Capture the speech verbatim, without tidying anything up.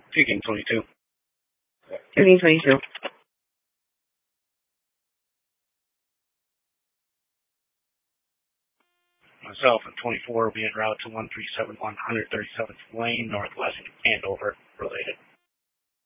Taking twenty-two. Taking twenty-two. Myself in twenty-four will be en route to one three seven one one hundred thirty-seventh Lane, Northwest Andover, related.